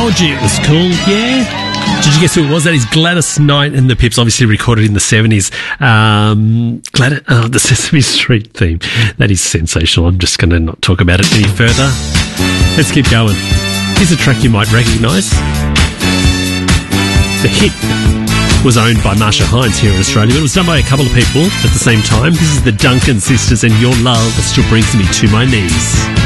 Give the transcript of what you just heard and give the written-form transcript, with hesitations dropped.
Told you it was cool, yeah? Did you guess who it was? That is Gladys Knight and the Pips, obviously recorded in the 70s. The Sesame Street theme. That is sensational. I'm just going to not talk about it any further. Let's keep going. Here's a track you might recognise. The hit was owned by Marsha Hines here in Australia, but it was done by a couple of people at the same time. This is the Duncan Sisters and Your Love Still Brings Me to My Knees.